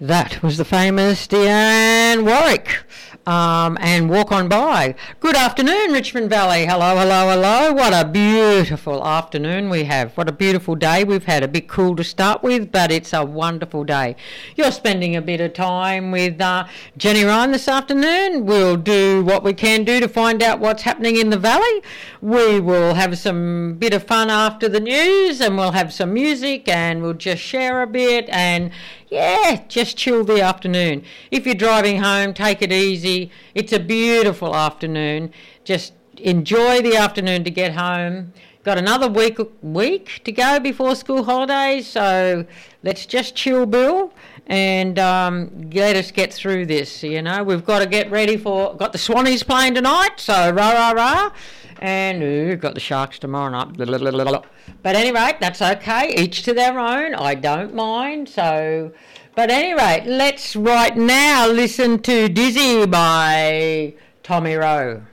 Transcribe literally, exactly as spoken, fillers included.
That was the famous Deanne Warwick. Um, and Walk On By. Good afternoon, Richmond Valley. Hello, hello, hello. What a beautiful afternoon we have. What a beautiful day we've had. A bit cool to start with, but it's a wonderful day. You're spending a bit of time with uh, Jenny Ryan this afternoon. We'll do what we can do to find out what's happening in the valley. We will have some bit of fun after the news, and we'll have some music, and we'll just share a bit, and yeah, just chill the afternoon. If you're driving home, take it easy. It's a beautiful afternoon. Just enjoy the afternoon to get home. Got another week week to go before school holidays, so let's just chill, Bill, and um, let us get through this. You know, we've got to get ready for, got the Swannies playing tonight, so rah, rah, rah. And ooh, got the Sharks tomorrow night. But anyway, that's okay. Each to their own. I don't mind. So, but anyway, let's right now listen to Dizzy by Tommy Rowe.